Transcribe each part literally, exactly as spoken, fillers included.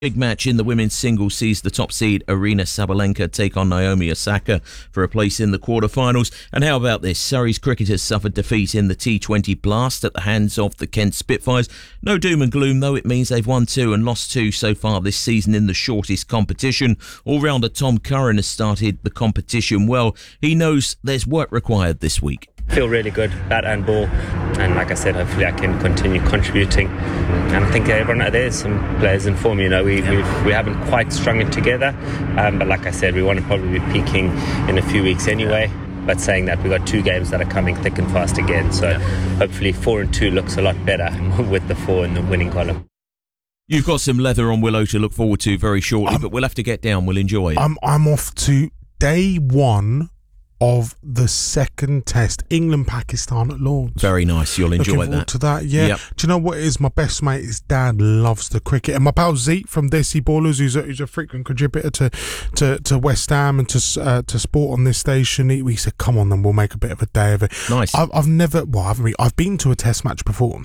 Big match in the women's singles sees the top seed Aryna Sabalenka take on Naomi Osaka for a place in the quarterfinals. And how about this? Surrey's cricketers suffered defeat in the T twenty Blast at the hands of the Kent Spitfires. No doom and gloom though, it means they've won two and lost two so far this season in the shortest competition. All-rounder Tom Curran has started the competition well. He knows there's work required this week. Feel really good, bat and ball, and like I said, hopefully I can continue contributing. And I think everyone out there is some players in form. You know, we yeah. we've, we haven't quite strung it together, um, but like I said, we want to probably be peaking in a few weeks anyway. But saying that, we've got two games that are coming thick and fast again, so yeah. hopefully four and two looks a lot better with the four in the winning column. You've got some leather on Willow to look forward to very shortly, um, but we'll have to get down. We'll enjoy it. I'm I'm off to day one of the second test, England-Pakistan at Lords. Very nice. You'll enjoy Looking that. to that, yeah. Yep. Do you know what it is? My best mate, his dad loves the cricket. And my pal Zeke from Desi Ballers, who's a, who's a frequent contributor to, to, to West Ham and to uh, to sport on this station, he, he said, come on then, we'll make a bit of a day of it. Nice. I've, I've never, well, I haven't really, I've been to a test match before.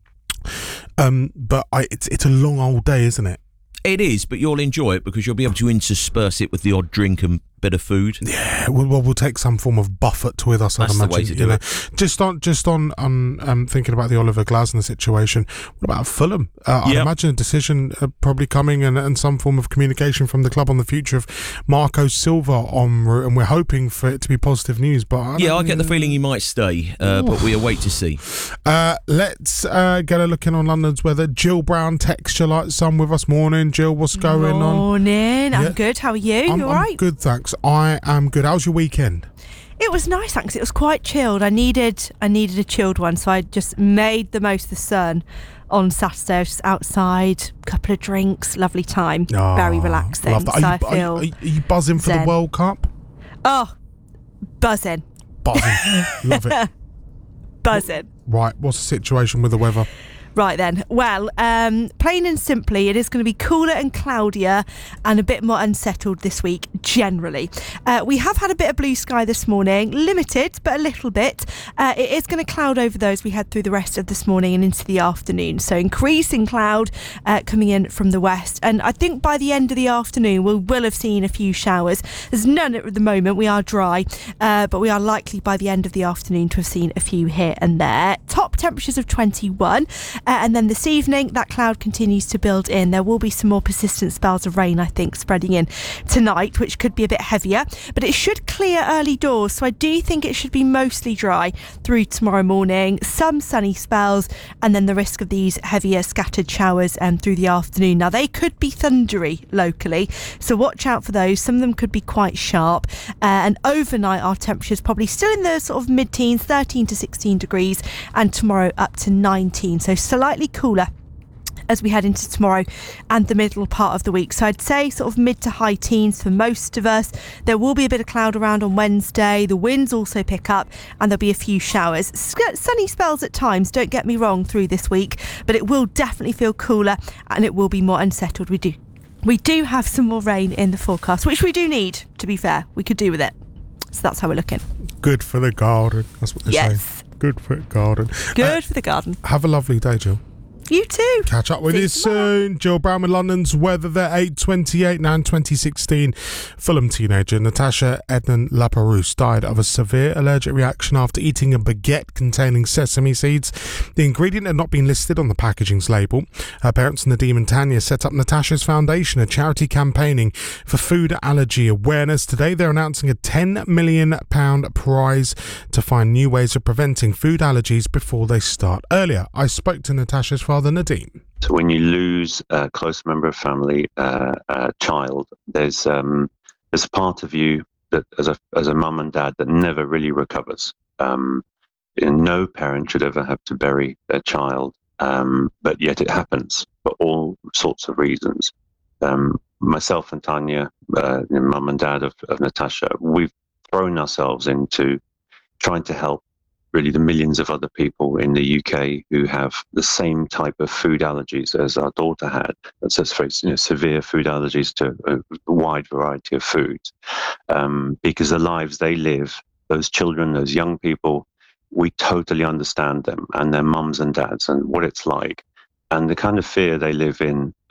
Um, but I, it's it's a long old day, isn't it? It is, but you'll enjoy it because you'll be able to intersperse it with the odd drink and bit of food. Yeah, we'll, we'll, we'll take some form of buffet with us. That's I'd imagine, the way to you do know. it. Just on, just on, on um, thinking about the Oliver Glasner situation. What about Fulham? Uh, I'd yep. imagine a decision uh, probably coming and, and some form of communication from the club on the future of Marco Silva en route, and we're hoping for it to be positive news. But I yeah, I get the feeling he might stay, uh, but we await to see. Uh, let's uh, get a look in on London's weather. Jill Brown, texture like sun with us. Morning, Jill. What's going Morning. on? Morning. I'm Yeah. good. How are you? I'm, You all I'm right? good, thanks. I am good. How's your weekend? It was nice, thanks. It was quite chilled. I needed I needed a chilled one, so I just made the most of the sun on Saturday. I was just outside, couple of drinks, lovely time, Oh, very relaxing. Love that. So Are, I you, feel are, you, are you buzzing for zen. the World Cup? oh, buzzing, Buzzing. Love it. buzzing. Right, what's the situation with the weather? Right then, well, um, plain and simply, it is going to be cooler and cloudier and a bit more unsettled this week, generally. Uh, we have had a bit of blue sky this morning, limited, but a little bit. Uh, it is going to cloud over those we head through the rest of this morning and into the afternoon. So increasing cloud uh, coming in from the west. And I think by the end of the afternoon, we will have seen a few showers. There's none at the moment. We are dry, uh, but we are likely by the end of the afternoon to have seen a few here and there. Top temperatures of twenty-one. Uh, and then this evening, that cloud continues to build in. There will be some more persistent spells of rain, I think, spreading in tonight, which could be a bit heavier. But it should clear early doors, so I do think it should be mostly dry through tomorrow morning. Some sunny spells, and then the risk of these heavier scattered showers um, through the afternoon. Now, they could be thundery locally, so watch out for those. Some of them could be quite sharp. Uh, and overnight, our temperatures probably still in the sort of mid-teens, thirteen to sixteen degrees, and tomorrow up to nineteen. So slightly cooler as we head into tomorrow and the middle part of the week. So I'd say sort of mid to high teens for most of us. There will be a bit of cloud around on Wednesday. The winds also pick up and there'll be a few showers. Sunny spells at times, don't get me wrong, through this week, but it will definitely feel cooler and it will be more unsettled. We do we do have some more rain in the forecast, which we do need, to be fair. We could do with it. So that's how we're looking. Good for the garden. That's what they yes. say. Good for the garden. Good uh, for the garden. Have a lovely day, Jill. You too. Catch up with See you you soon. Jill Brown with London's weather there, eight twenty-eight now in twenty sixteen. Fulham teenager Natasha Ednan Laperouse died of a severe allergic reaction after eating a baguette containing sesame seeds. The ingredient had not been listed on the packaging's label. Her parents, Nadim and Tanya, set up Natasha's Foundation, a charity campaigning for food allergy awareness. Today they're announcing a ten million pounds prize to find new ways of preventing food allergies before they start. Earlier, I spoke to Natasha's father, Nadim. So when you lose a close member of family, uh, a child, there's um, there's a part of you that, as a as a mum and dad, that never really recovers. Um, and no parent should ever have to bury their child, um, but yet it happens for all sorts of reasons. Um, myself and Tanya, uh, mum and dad of, of Natasha, we've thrown ourselves into trying to help really the millions of other people in the U K who have the same type of food allergies as our daughter had. That's just very, you know, severe food allergies to a wide variety of foods. Um, because the lives they live, those children, those young people, we totally understand them and their mums and dads and what it's like. And the kind of fear they live in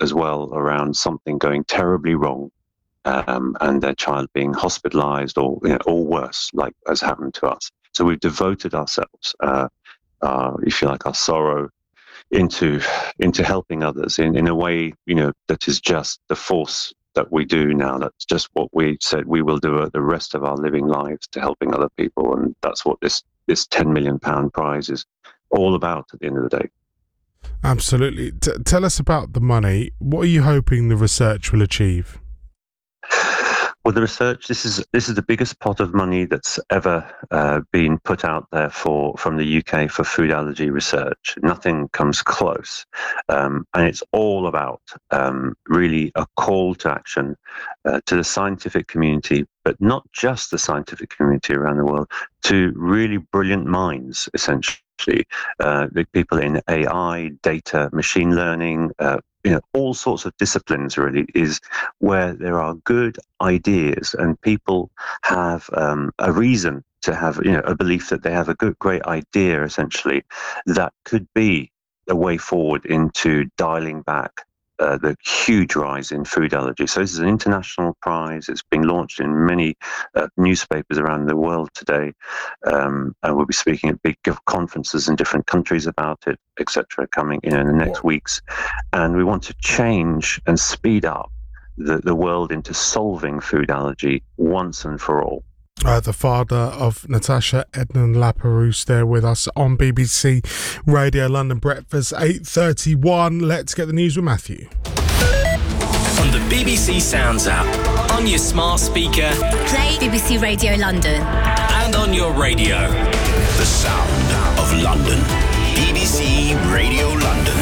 as well around something going terribly wrong, um, and their child being hospitalized or, you know, or worse, like has happened to us. So we've devoted ourselves, uh, uh, if you like, our sorrow into into helping others in, in a way, you know, that is just the force that we do now. That's just what we said we will do the rest of our living lives, to helping other people. And that's what this, this ten million pound prize is all about at the end of the day. Absolutely. T- tell us about the money. What are you hoping the research will achieve? Well, the research, this is this is the biggest pot of money that's ever uh, been put out there for from the U K for food allergy research. Nothing comes close. Um, and it's all about um, really a call to action uh, to the scientific community, but not just the scientific community around the world, to really brilliant minds, essentially. Uh, the people in A I, data, machine learning, uh, you know, all sorts of disciplines really, is where there are good ideas and people have um, a reason to have, you know, a belief that they have a good, great idea, essentially, that could be a way forward into dialing back Uh, the huge rise in food allergy. So this is an international prize. It's being launched in many uh, newspapers around the world today. Um, and we'll be speaking at big conferences in different countries about it, et cetera, coming in, in the next weeks. And we want to change and speed up the, the world into solving food allergy once and for all. Uh, the father of Natasha Ednan-Laperouse there with us on B B C Radio London Breakfast, eight thirty-one. Let's get the news with Matthew. On the B B C Sounds app, on your smart speaker, play B B C Radio London, and on your radio. The sound of London. B B C Radio London.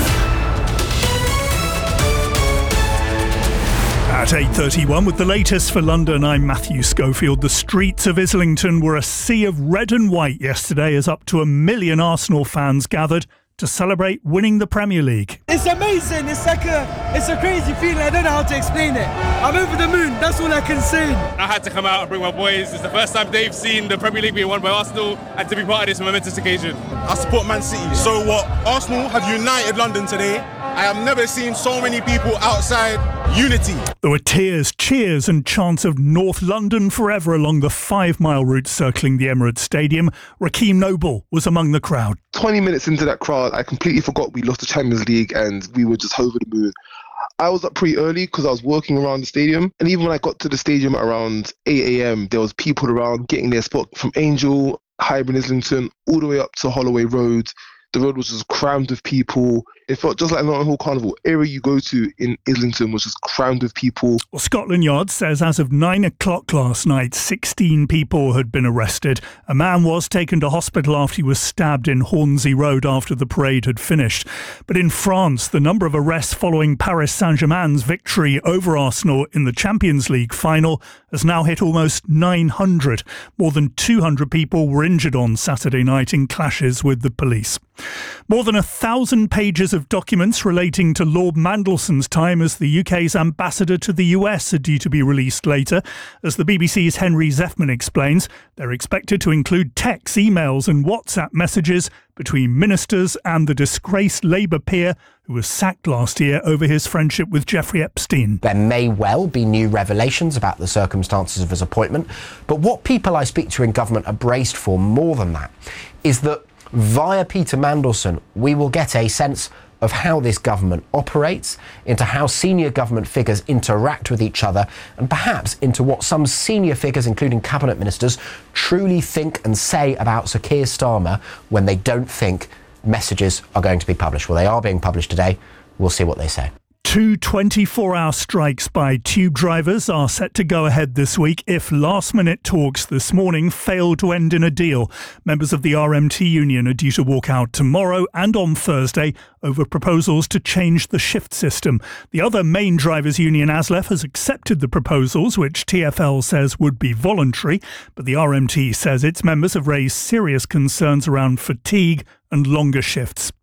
At eight thirty-one with the latest for London, I'm Matthew Schofield. The streets of Islington were a sea of red and white yesterday as up to a million Arsenal fans gathered to celebrate winning the Premier League. It's amazing. It's like a, it's a crazy feeling. I don't know how to explain it. I'm over the moon. That's all I can say. I had to come out and bring my boys. It's the first time they've seen the Premier League being won by Arsenal, and to be part of this momentous occasion. I support Man City. So what? Arsenal have united London today. I have never seen so many people outside unity. There were tears, cheers and chants of North London forever along the five-mile route circling the Emirates Stadium. Raheem Noble was among the crowd. twenty minutes into that crowd, I completely forgot we lost the Champions League and we were just over the moon. I was up pretty early because I was working around the stadium. And even when I got to the stadium at around eight a.m, there was people around getting their spot from Angel, Highbury, Islington, all the way up to Holloway Road. The road was just crammed with people. It felt just like Notting Hill Carnival. Area you go to in Islington was just crammed with people. Well, Scotland Yard says as of nine o'clock last night, sixteen people had been arrested. A man was taken to hospital after he was stabbed in Hornsey Road after the parade had finished. But in France, the number of arrests following Paris Saint-Germain's victory over Arsenal in the Champions League final has now hit almost nine hundred. More than two hundred people were injured on Saturday night in clashes with the police. More than a thousand pages of documents relating to Lord Mandelson's time as the U K's ambassador to the U S are due to be released later. As the B B C's Henry Zeffman explains, they're expected to include texts, emails and WhatsApp messages between ministers and the disgraced Labour peer who was sacked last year over his friendship with Jeffrey Epstein. There may well be new revelations about the circumstances of his appointment, but what people I speak to in government are braced for more than that is that via Peter Mandelson, we will get a sense of how this government operates, into how senior government figures interact with each other, and perhaps into what some senior figures, including cabinet ministers, truly think and say about Sir Keir Starmer when they don't think messages are going to be published. Well, they are being published today. We'll see what they say. Two twenty-four hour strikes by tube drivers are set to go ahead this week if last-minute talks this morning fail to end in a deal. Members of the R M T union are due to walk out tomorrow and on Thursday over proposals to change the shift system. The other main drivers' union, ASLEF, has accepted the proposals, which T F L says would be voluntary, but the R M T says its members have raised serious concerns around fatigue and longer shifts.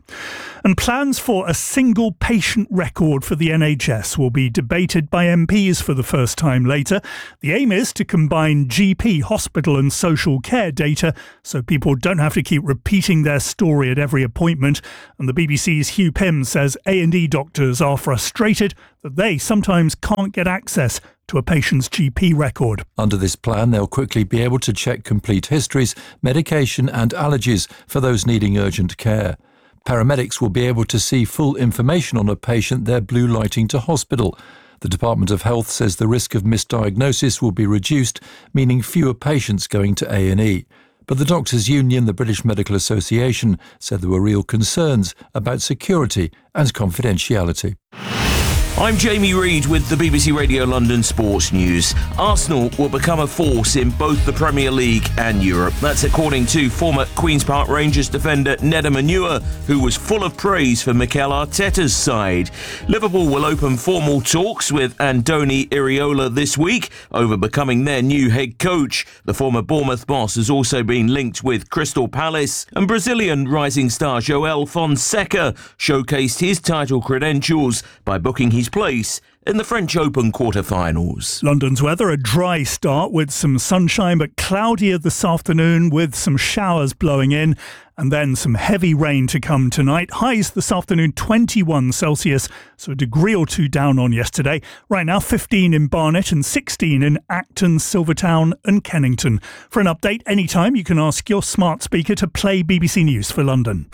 And plans for a single patient record for the N H S will be debated by M Ps for the first time later. The aim is to combine G P, hospital and social care data so people don't have to keep repeating their story at every appointment. And the B B C's Hugh Pym says A and E doctors are frustrated that they sometimes can't get access to a patient's G P record. Under this plan, they'll quickly be able to check complete histories, medication and allergies for those needing urgent care. Paramedics will be able to see full information on a patient they're blue lighting to hospital. The Department of Health says the risk of misdiagnosis will be reduced, meaning fewer patients going to A and E. But the Doctors' Union, the British Medical Association, said there were real concerns about security and confidentiality. I'm Jamie Reid with the B B C Radio London Sports News. Arsenal will become a force in both the Premier League and Europe. That's according to former Queen's Park Rangers defender Nedum Onuoha, who was full of praise for Mikel Arteta's side. Liverpool will open formal talks with Andoni Iraola this week over becoming their new head coach. The former Bournemouth boss has also been linked with Crystal Palace, and Brazilian rising star Joel Fonseca showcased his title credentials by booking his place in the French Open quarter-finals. London's weather, a dry start with some sunshine, but cloudier this afternoon with some showers blowing in and then some heavy rain to come tonight. Highs this afternoon, twenty-one Celsius, so a degree or two down on yesterday. Right now, fifteen in Barnet and sixteen in Acton, Silvertown and Kennington. For an update anytime, you can ask your smart speaker to play B B C News for London.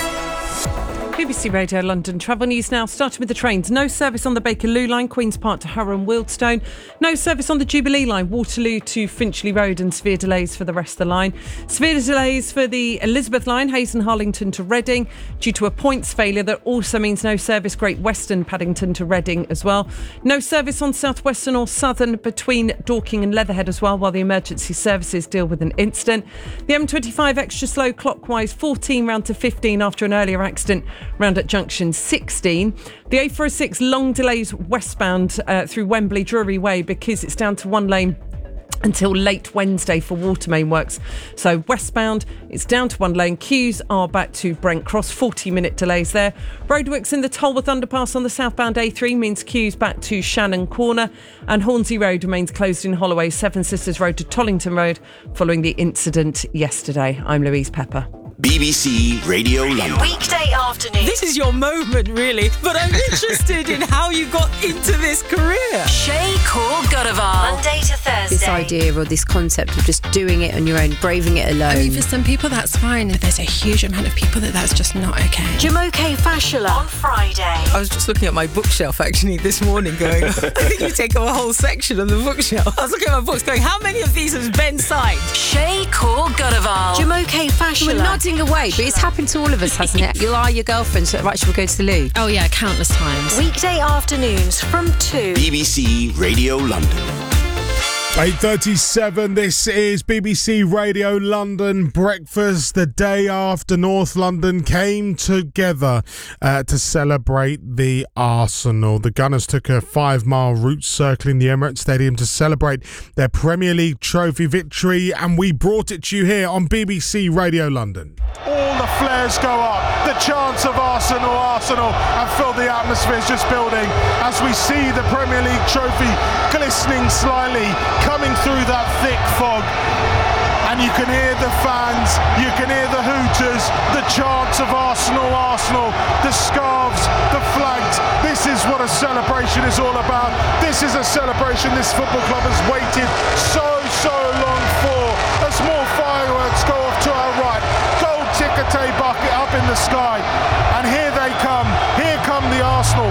B B C Radio London travel news now, starting with the trains. No service on the Bakerloo line, Queen's Park to Harrow and Wealdstone. No service on the Jubilee line, Waterloo to Finchley Road, and severe delays for the rest of the line. Severe delays for the Elizabeth line, Hayes and Harlington to Reading, due to a points failure. That also means no service Great Western Paddington to Reading as well. No service on South Western or Southern between Dorking and Leatherhead as well, while the emergency services deal with an incident. The M twenty-five extra slow clockwise, fourteen round to fifteen after an earlier accident round at junction sixteen. The A four oh six long delays westbound uh, through Wembley Drury Way because it's down to one lane until late Wednesday for Watermain works. So westbound, it's down to one lane. Queues are back to Brent Cross, forty minute delays there. Roadworks in the Tolworth underpass on the southbound A three means queues back to Shannon Corner, and Hornsey Road remains closed in Holloway, Seven Sisters Road to Tollington Road following the incident yesterday. I'm Louise Pepper. B B C Radio London. Weekday afternoon. This is your moment, really, but I'm interested in how you got into this career. Shay Core Godaval. Monday to Thursday. This idea or this concept of just doing it on your own, braving it alone. I mean, for some people that's fine. There's a huge amount of people that that's just not okay. Jumoke Fashola on Friday. I was just looking at my bookshelf actually this morning going, I think you take a whole section on the bookshelf. I was looking at my books going, how many of these has Ben signed? Shay Core Godaval. Jumoke Fashola. We're nodding away, but it's happened to all of us, hasn't it? You are your girlfriend, so right, should we go to the loo? Oh yeah, countless times. Weekday afternoons from two. B B C Radio London. eight thirty-seven, this is B B C Radio London Breakfast. The day after North London came together uh, to celebrate the Arsenal. The Gunners took a five-mile route circling the Emirates Stadium to celebrate their Premier League trophy victory, and we brought it to you here on B B C Radio London. All the flares go up, the chants of Arsenal, Arsenal, and feel the atmosphere is just building as we see the Premier League trophy glistening slightly, coming through that thick fog. And you can hear the fans, you can hear the hooters, the chants of Arsenal, Arsenal, the scarves, the flags. This is what a celebration is all about. This is a celebration this football club has waited so, so long for. As more fireworks go off to our right, gold Ticketek bucket up in the sky. And here they come, here come the Arsenal.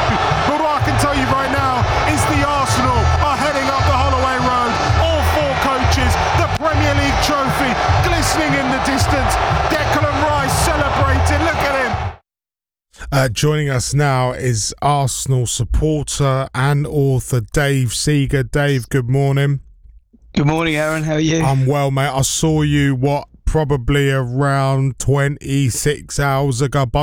But what I can tell you right now is the Arsenal are heading up the Holloway Road. All four coaches, the Premier League trophy glistening in the distance. Declan Rice celebrating, look at him. Uh, joining us now is Arsenal supporter and author Dave Seeger. Dave, good morning. Good morning, Aaron. How are you? I'm well, mate. I saw you, what, probably around twenty-six hours ago.